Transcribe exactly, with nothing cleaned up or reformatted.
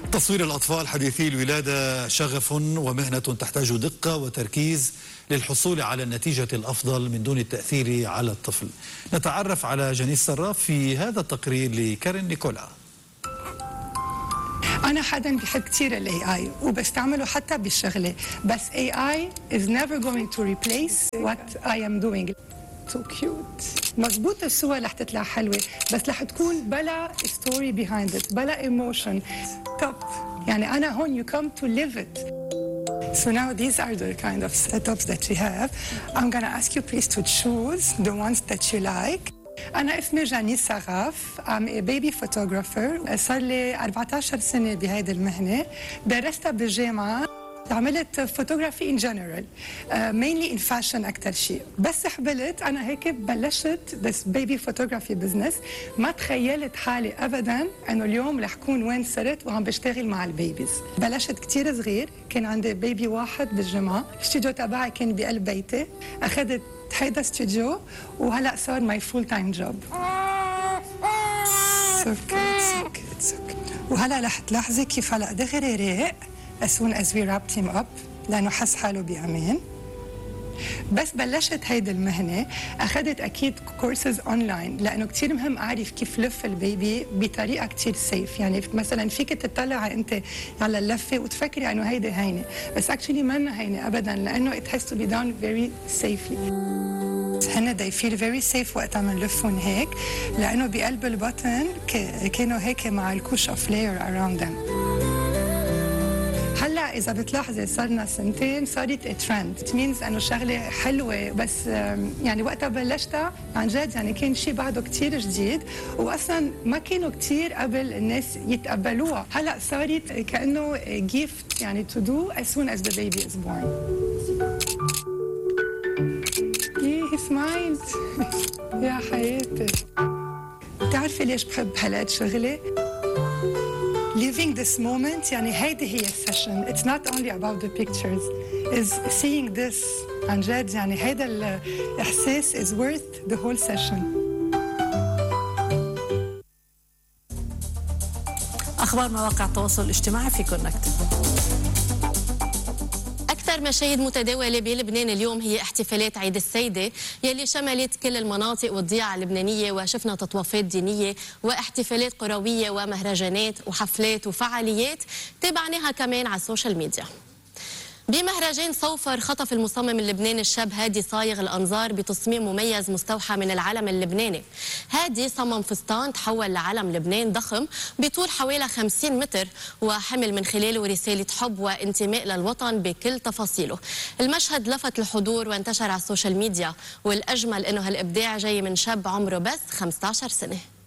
تصوير الأطفال حديثي الولادة شغف ومهنة تحتاج دقة وتركيز للحصول على النتيجة الأفضل من دون التأثير على الطفل. نتعرف على جنيس صراف في هذا التقرير لكارين نيكولا. أنا حدا بحب كتير ال إيه آي وبستعمله حتى بالشغلة، بس إيه آي is never going to replace what I am doing. So cute. مضبوط الصور رح تطلع حلوة، بس رح تكون بلا story behind it، بلا emotion. top. يعني أنا هون you come to live it. So now these are the kind of setups that we have. I'm gonna ask you please to choose the ones that you like. أنا اسمي جانيس صراف. I'm a baby photographer. صار لي أربعة عشر سنة بهيدي المهنة. درستها بالجامعة. عملت فوتوغرافي in general, uh, mainly in fashion أكتر شيء. بس حبلت أنا هيك بلشت this baby photography business. ما تخيلت حالي أبداً أنه اليوم رح كون وين صرت وعم بشتغل مع البيبيز. بلشت كتير صغير، كان عندي بيبي واحد بالجامعة. الاستوديو تبعي كان بقلب بيتي. أخذت هيدا استوديو وهلأ صار my full time job. so good, so good, so good. وهلأ رح تلاحظي كيف هلأ دغري راق as soon as we wrapped him up لأنه حس حاله بأمان. بس بلشت هيدي المهنة أخذت أكيد كورسز أونلاين لأنه كتير مهم أعرف كيف لف البيبي بطريقة كتير سيف. يعني مثلا فيك تطلعي أنت على اللفة وتفكري أنه هيدي هينة، بس actually منا هينة أبدا لأنه it has to be done very safely. هن they feel very safe وقتها منلفهم هيك لأنه بقلب البطن كانوا هيك مع الكوش of layer around them. هلا إذا بتلاحظي صارنا سنتين صارت ترند. it means إنه شغلة حلوة، بس يعني وقتها بلشتها عن جد يعني كان شيء بعده كتير جديد وأصلا ما كانوا كتير قبل الناس يتقبلوها. هلا صارت كأنه gift يعني to do as soon as the baby is born. yeah, he smiled. يا حياتي. بتعرفي ليش بحب هالقد شغلة؟ Living this moment يعني هيدي هي السيشن. It's not only about the pictures. Is seeing this عن جد يعني هيدا الإحساس is worth the whole session. أخبار مواقع التواصل الاجتماعي في كونكت. أكثر مشاهد متداولة بلبنان اليوم هي احتفالات عيد السيدة يلي شملت كل المناطق والضياع اللبنانية، وشفنا تطوافات دينية واحتفالات قروية ومهرجانات وحفلات وفعاليات تابعناها كمان على السوشيال ميديا. بمهرجان صوفر خطف المصمم اللبناني الشاب هادي صايغ الأنظار بتصميم مميز مستوحى من العلم اللبناني. هادي صمم فستان تحول لعلم لبنان ضخم بطول حوالي خمسين متر وحمل من خلاله رسالة حب وانتماء للوطن بكل تفاصيله. المشهد لفت الحضور وانتشر على السوشيال ميديا، والأجمل أنه هالإبداع جاي من شاب عمره بس خمسة عشر سنة.